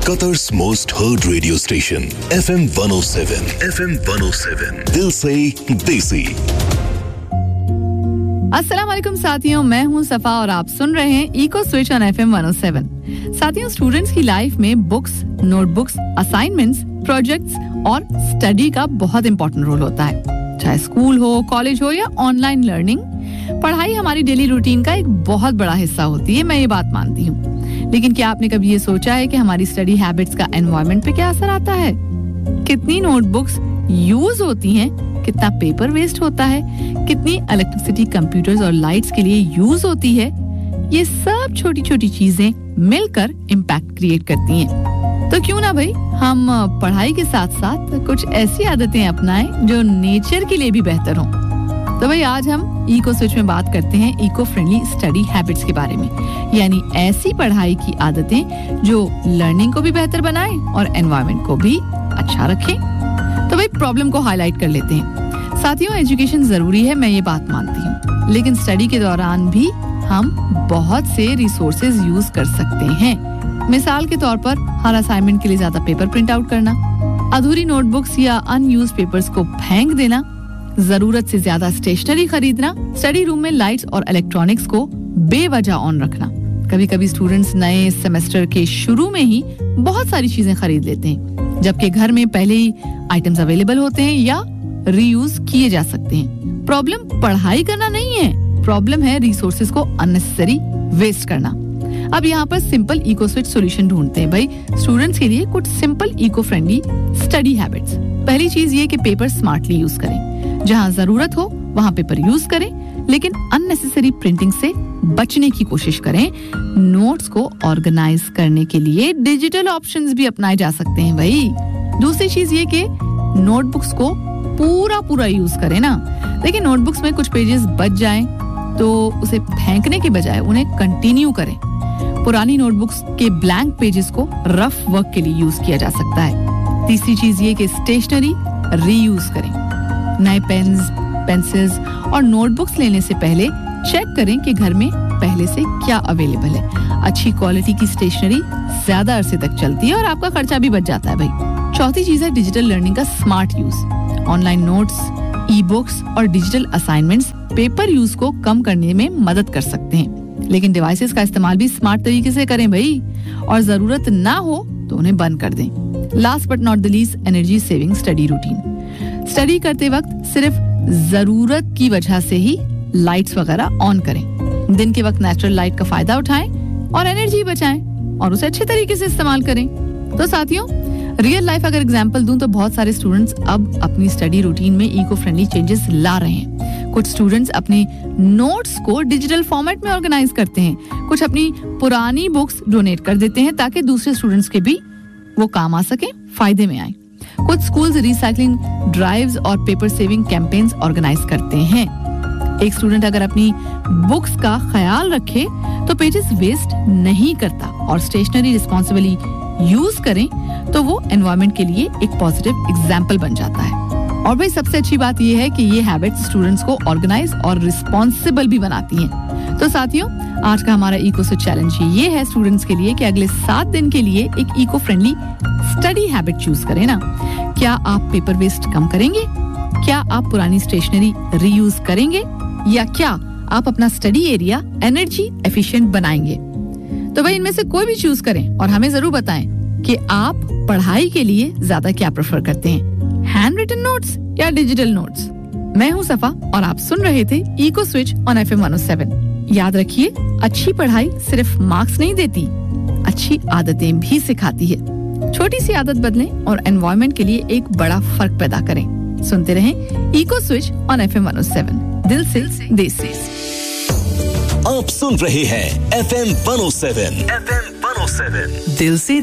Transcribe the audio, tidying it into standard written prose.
Qatar's most heard radio station, FM 107. FM 107. दिल से देसी. अस्सलाम वालेकुम साथियों, मैं हूं सफा और आप सुन रहे हैं इको स्विच ऑन FM 107. साथियों, स्टूडेंट्स की लाइफ में बुक्स, नोटबुक्स, असाइनमेंट्स, प्रोजेक्ट्स और स्टडी का बहुत इंपॉर्टेंट रोल होता है. चाहे स्कूल हो, कॉलेज हो या ऑनलाइन लर्निंग, पढ़ाई हमारी डेली रूटीन का एक बहुत बड़ा हिस्सा होती है. मैं ये बात मानती हूँ. लेकिन क्या आपने कभी ये सोचा है कि हमारी स्टडी हैबिट्स का एनवायरनमेंट पे क्या असर आता है? कितनी नोटबुक्स यूज होती हैं, कितना पेपर वेस्ट होता है, कितनी इलेक्ट्रिसिटी कंप्यूटर्स और लाइट्स के लिए यूज होती है, ये सब छोटी छोटी चीजें मिलकर इम्पैक्ट क्रिएट करती हैं. तो क्यों ना भाई हम पढ़ाई के साथ साथ कुछ ऐसी आदतें अपनाएं जो नेचर के लिए भी बेहतर हों. तो भाई आज हम इको स्विच में बात करते हैं इको फ्रेंडली स्टडी हैबिट्स के बारे में, यानी ऐसी पढ़ाई की आदतें जो लर्निंग को भी बेहतर बनाएं और एनवायरनमेंट को भी अच्छा रखें. तो भाई प्रॉब्लम को हाईलाइट कर लेते हैं. साथियों, एजुकेशन जरूरी है, मैं ये बात मानती हूँ, लेकिन स्टडी के दौरान भी हम बहुत से रिसोर्सेज यूज कर सकते हैं. मिसाल के तौर पर हर असाइनमेंट के लिए ज्यादा पेपर प्रिंट आउट करना, अधूरी नोटबुक्स या अनयूज्ड पेपर्स को फेंक देना, जरूरत से ज्यादा स्टेशनरी खरीदना, स्टडी रूम में लाइट्स और इलेक्ट्रॉनिक्स को बेवजह ऑन रखना. कभी कभी स्टूडेंट्स नए सेमेस्टर के शुरू में ही बहुत सारी चीजें खरीद लेते हैं, जबकि घर में पहले ही आइटम्स अवेलेबल होते हैं या रीयूज किए जा सकते हैं. प्रॉब्लम पढ़ाई करना नहीं है, प्रॉब्लम है रिसोर्सेज को अननेसेसरी वेस्ट करना. अब यहाँ पर सिंपल इको स्विच सॉल्यूशन ढूंढते हैं भाई स्टूडेंट्स के लिए कुछ simple eco friendly study habits. पहली चीज ये कि पेपर स्मार्टली यूज करें. जहाँ जरूरत हो वहाँ पेपर यूज करें, लेकिन अननेसेसरी प्रिंटिंग से बचने की कोशिश करें. नोट्स को ऑर्गेनाइज करने के लिए डिजिटल ऑप्शंस भी अपनाए जा सकते हैं भाई. दूसरी चीज ये कि नोटबुक्स को पूरा यूज करें ना. देखिए, नोटबुक्स में कुछ पेजेस बच जाएं तो उसे फेंकने के बजाय उन्हें कंटिन्यू करें. पुरानी नोटबुक्स के ब्लैंक पेजेस को रफ वर्क के लिए यूज किया जा सकता है. तीसरी चीज ये कि स्टेशनरी रीयूज करें. नए पेन्स, पेंसिल्स और नोटबुक्स लेने से पहले चेक करें कि घर में पहले से क्या अवेलेबल है. अच्छी क्वालिटी की स्टेशनरी ज्यादा अरसे तक चलती है और आपका खर्चा भी बच जाता है भाई. चौथी चीज है डिजिटल लर्निंग का smart use. Online notes, e books और डिजिटल असाइनमेंट्स पेपर यूज को कम करने में मदद कर सकते हैं, लेकिन डिवाइसेस का इस्तेमाल भी स्मार्ट तरीके से करें भाई, और जरूरत ना हो तो उन्हें बंद कर दें. Last but not the least, energy saving study routine. Study करते वक्त सिर्फ जरूरत की वजह से ही लाइट्स वगैरह ऑन करें. दिन के वक्त नेचुरल लाइट का फायदा उठाएं और एनर्जी बचाएं और उसे अच्छे तरीके से इस्तेमाल करें. तो साथियों, रियल लाइफ अगर एग्जांपल दूं तो बहुत सारे स्टूडेंट्स अब अपनी स्टडी रूटीन में इको फ्रेंडली चेंजेस ला रहे हैं. कुछ स्टूडेंट्स अपने नोट्स को डिजिटल फॉर्मेट में ऑर्गेनाइज करते हैं. कुछ अपनी पुरानी बुक्स डोनेट कर देते हैं ताकि दूसरे स्टूडेंट्स के भी वो काम आ सके, फायदे में आए. कुछ स्कूल्स रिसाइकलिंग ड्राइव्स और पेपर सेविंग कैंपेन्स ऑर्गेनाइज करते हैं. एक स्टूडेंट अगर अपनी बुक्स का ख्याल रखे तो पेजेस वेस्ट नहीं करता और स्टेशनरी रिस्पॉन्सिबली यूज करें तो वो एनवायरनमेंट के लिए एक पॉजिटिव एग्जाम्पल बन जाता है. और भाई सबसे अच्छी बात ये है कि ये हैबिट्स स्टूडेंट्स को ऑर्गेनाइज और रिस्पॉन्सिबल भी बनाती हैं. तो साथियों, आज का हमारा इको स्विच चैलेंज ये है स्टूडेंट्स के लिए कि अगले 7 दिन के लिए एक eco friendly study habit choose करें ना. क्या आप पेपर वेस्ट कम करेंगे? क्या आप पुरानी स्टेशनरी रीयूज करेंगे? या क्या आप अपना स्टडी एरिया एनर्जी एफिशिएंट बनाएंगे? तो भाई इनमें से कोई भी चूज करें और हमें जरूर बताएं कि आप पढ़ाई के लिए ज्यादा क्या प्रेफर करते हैं, हैंड रिटन नोट्स या डिजिटल नोट्स. मैं हूं सफा और आप सुन रहे थे इको स्विच ऑन FM 107. याद रखिए, अच्छी पढ़ाई सिर्फ मार्क्स नहीं देती, अच्छी आदतें भी सिखाती है. छोटी सी आदत बदलें और एनवायरनमेंट के लिए एक बड़ा फर्क पैदा करें. सुनते रहें इको स्विच ऑन FM 107. दिल से देसी. आप सुन रहे हैं FM 107. FM 107. दिल से